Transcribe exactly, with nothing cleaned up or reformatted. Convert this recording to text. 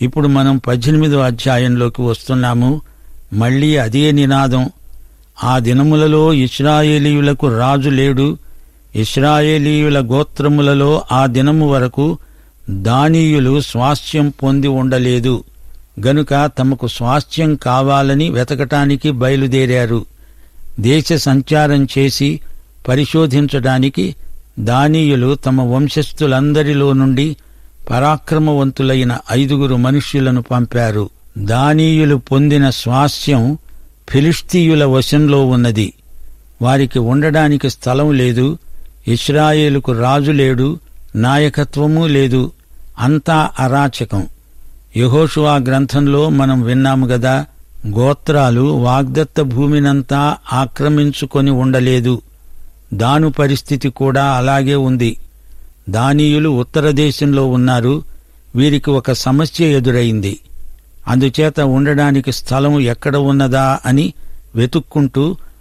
ఇప్పుడు మనం పద్దెనిమిదో అధ్యాయంలోకి వస్తున్నాము. మళ్లీ అదే నినాదం. ఆ దినములలో ఇశ్రాయేలీయులకు రాజు లేడు. ఇశ్రాయేలీయుల గోత్రములలో ఆ దినము వరకు దానీయులు స్వాస్థ్యం పొంది ఉండలేదు గనుక తమకు స్వాస్థ్యం కావాలని వెతకటానికి బయలుదేరారు. దేశ సంచారం చేసి పరిశోధించడానికి దానీయులు తమ వంశస్థులందరిలో నుండి పరాక్రమవంతులైన ఐదుగురు మనుష్యులను పంపారు. దానీయులు పొందిన స్వాస్థ్యం ఫిలిష్తీయుల వశంలో ఉన్నది. వారికి ఉండడానికి స్థలం లేదు. ఇశ్రాయేలుకు రాజు లేడు, నాయకత్వమూ లేదు. అంతా అరాచకం. యెహోషువ గ్రంథంలో మనం విన్నాము గదా, గోత్రాలు వాగ్దత్త భూమినంతా ఆక్రమించుకొని ఉండలేదు. దాను పరిస్థితి కూడా అలాగే ఉంది. దానీయులు ఉత్తర దేశంలో ఉన్నారు. వీరికి ఒక సమస్య ఎదురైంది. అందుచేత ఉండడానికి స్థలం ఎక్కడ ఉన్నదా అని వెతుక్కుంటూ